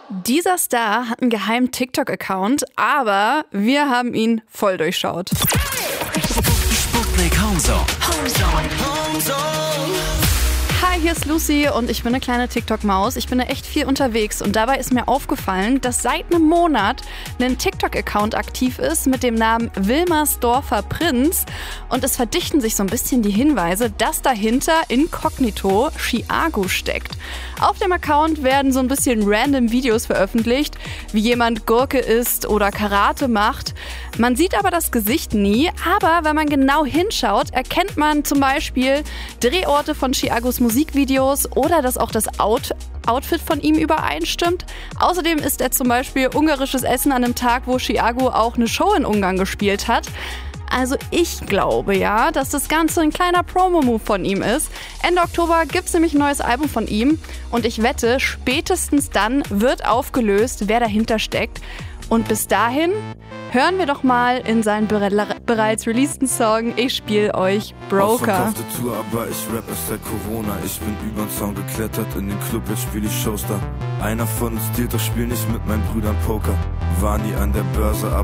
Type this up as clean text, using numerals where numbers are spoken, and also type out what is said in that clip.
Dieser Star hat einen geheimen TikTok-Account, aber wir haben ihn voll durchschaut. Sputnik Homezone. Hi, hier ist Lucy und ich bin eine kleine TikTok-Maus. Ich bin da echt viel unterwegs und dabei ist mir aufgefallen, dass seit einem Monat ein TikTok-Account aktiv ist mit dem Namen Wilmersdorfer Prinz und es verdichten sich so ein bisschen die Hinweise, dass dahinter inkognito Chiago steckt. Auf dem Account werden so ein bisschen random Videos veröffentlicht, wie jemand Gurke isst oder Karate macht. Man sieht aber das Gesicht nie, aber wenn man genau hinschaut, erkennt man zum Beispiel Drehorte von Chiagos Musikvideos oder dass auch das Outfit von ihm übereinstimmt. Außerdem isst er zum Beispiel ungarisches Essen an einem Tag, wo Chiago auch eine Show in Ungarn gespielt hat. Also ich glaube ja, dass das Ganze ein kleiner Promo-Move von ihm ist. Ende Oktober gibt es nämlich ein neues Album von ihm und ich wette, spätestens dann wird aufgelöst, wer dahinter steckt. Und bis dahin hören wir doch mal in seinen bereits releaseden Song Ich spiel euch Broker. Ausverkaufte Tour, aber ich rap erst seit Corona. Ich bin übern Zaun geklettert, in den Club, jetzt spiel ich Shows da. Einer von uns dealt, doch spiel nicht mit meinen Brüdern Poker. War nie an der Börse,